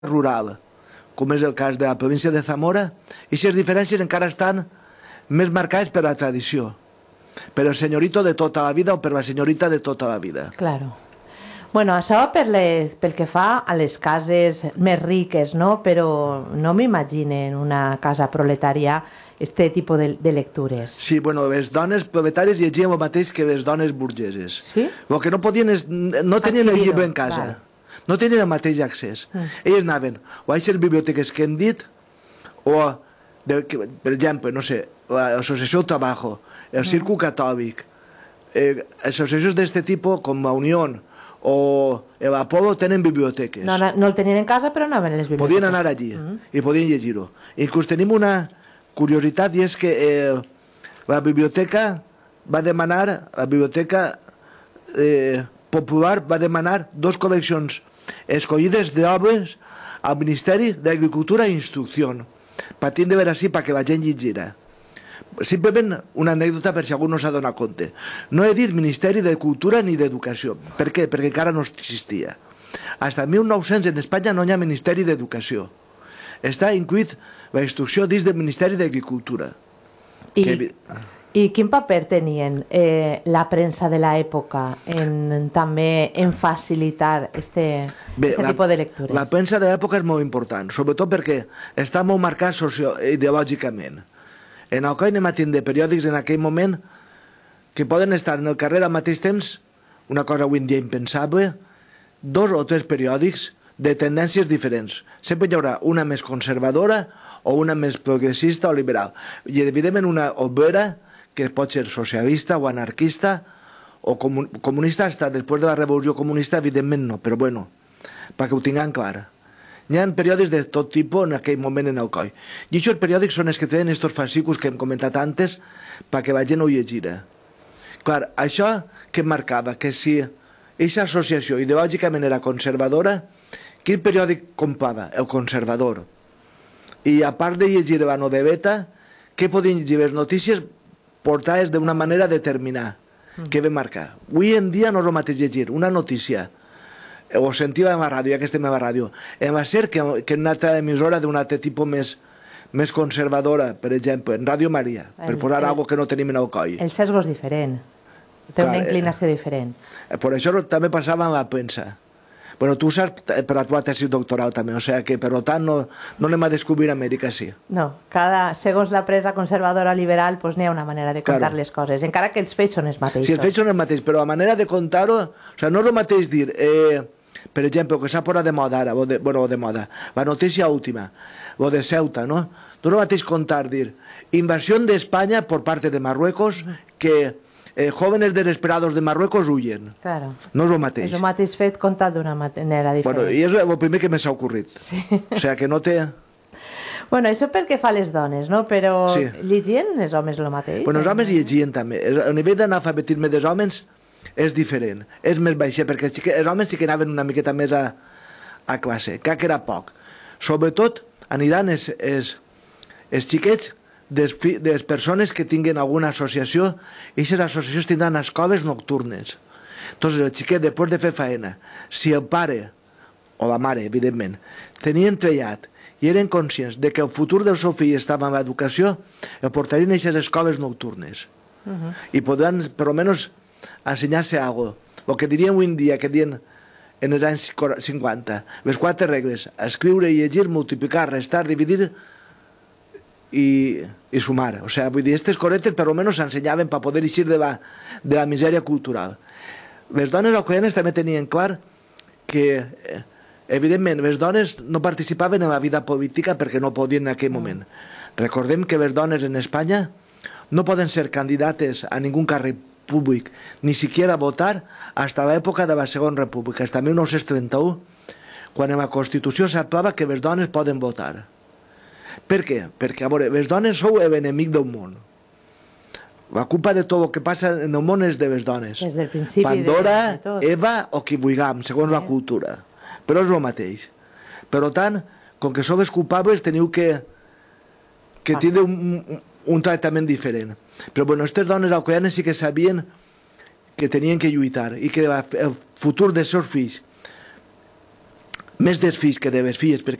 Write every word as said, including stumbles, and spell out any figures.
rural, com és el cas de la província de Zamora, i aquestes diferències encara estan més marcades per la tradició, per el senyorito de tota la vida o per la senyorita de tota la vida. Claro. Bueno, això per les, pel que fa a les cases més riques, no? Però no m'imagine en una casa proletària este tipus de, de lectures. Sí, bueno, les dones proletàries llegien el mateix que les dones burgeses. Sí? El que no podien és, no tenien el llibre en casa. Vale. No tenien el mateix accés. Mm. Elles anaven o a aquestes biblioteques que hem dit, o, de, que, per exemple, no sé, l'Associació del Trabajo, el Círculo mm. Catòlic, eh, associacions d'aquest tipus com la Unió o l'Apolo tenen biblioteques. No, no el tenien en casa, però anaven a les biblioteques. Podien anar allí mm. i podien llegir-ho. Inclús tenim una curiositat, i és que eh, la biblioteca va demanar, la biblioteca eh, popular va demanar dos col·leccions escollides d'obres al Ministeri d'Agricultura i Instrucció, patint de veure així perquè la gent llegira. Simplement una anècdota per si algú no s'ha donat compte. No he dit Ministeri de Cultura ni d'Educació. Per què? Perquè encara no existia. Fins al mil nou-cents en Espanya no hi ha Ministeri d'Educació. Està incluït la instrucció dins del Ministeri d'Agricultura. I, que... I quin paper tenien eh, la premsa de l'època en, també en facilitar este, Bé, este la, tipus de lectures? La premsa de l'època és molt important, sobretot perquè està molt marcat socioideològicament. En Alcoi anem a tindre periòdics en aquell moment que poden estar en el carrer al mateix temps, una cosa avui en dia impensable, dos o tres periòdics de tendències diferents. Sempre hi haurà una més conservadora o una més progressista o liberal. I evidentment una obrera que pot ser socialista o anarquista o comunista, fins després de la revolució comunista evidentment no, però bueno, perquè ho tinguem clar. Hi ha periòdics de tot tipus en aquell moment en Alcoi. I aquests periòdics són els que tenen aquests fascicles que hem comentat antes perquè la gent ho llegira. Clar, això que marcava que si aquesta associació ideològicament era conservadora, quin periòdic comprava? El Conservador. I a part de llegir la novel·leta, què podien llegir? Les notícies portades d'una manera determinada, que ve marcar. Avui en dia no és el mateix llegir una notícia o sentir a la ràdio, ja que estem a la ràdio, hem de ser que, que una altra emissora d'un altre tipus més, més conservadora, per exemple, en Ràdio Maria, el, per posar alguna que no tenim en Alcoi. El sesgo és diferent, té Clar, una inclinació eh, diferent. Eh, per això també passava amb la premsa. Bueno, tu saps per la tua tesi doctoral també, o sigui que per tant no, no anem a descobrir Amèrica, sí. No, cada, segons la presa conservadora liberal pues n'hi ha una manera de contar claro. les coses, encara que els fets són els mateixos. Sí, els fets són els mateixos, però la manera de contar-ho, o sigui, no és el mateix dir... Eh, per exemple, que s'ha posat de moda ara, o de, bueno, de moda, la notícia última, o de Ceuta, ¿no? No és el mateix contar, dir, invasión de España por parte de Marruecos, que eh, jóvenes desesperados de Marruecos huyen. Claro. No és el mateix. És el mateix fet contat d'una manera diferent. Bueno, i és el primer que m'ha ocorrit. Sí. O sigui, que no té... Bueno, això pel que fa a les dones, no? Però sí. llegien els homes el mateix? Bueno, els homes llegien també. El nivell d'analfabetisme dels homes és diferent, és més baixer, perquè els homes sí que anaven una miqueta més a, a classe, que era poc. Sobretot aniran els, els, els xiquets de les persones que tinguin alguna associació, i aquestes associacions tindran escoles nocturnes. Entonces el xiquet, després de fer feina, si el pare, o la mare, evidentment, tenien treballat i eren conscients de que el futur del seu fill estava en l'educació, el portarien a aquestes escoles nocturnes. Uh -huh. I podran, per almenys, ensenyar-se alguna cosa. El que diríem avui en dia, que diuen en els anys cinquanta, les quatre regles, escriure, llegir, multiplicar, restar, dividir i, i sumar. O sigui, vull dir, aquestes coretes per almenys s'ensenyaven per poder eixir de la, de la misèria cultural. Les dones alcoianes també tenien clar que, evidentment, les dones no participaven en la vida política perquè no podien en aquell moment. Recordem que les dones en Espanya no poden ser candidates a ningú càrrec públic, ni siquiera votar hasta l'època de la Segona República, hasta mil nou-cents trenta-u, quan en la Constitució s'aprova que les dones poden votar. Per què? Perquè, a veure, les dones sou l'enemic del món. La culpa de tot el que passa en el món és de les dones. Des del principi Pandora, de, de tot. Eva o qui vulguem, segons sí. la cultura. Però és el mateix. Per tant, com que sou els culpables, teniu que, que ah. tindre un, un, un tractament diferent. Però bueno, aquestes dones alcoianes sí que sabien que tenien que lluitar i que el futur dels seus fills més dels fills que de les filles, perquè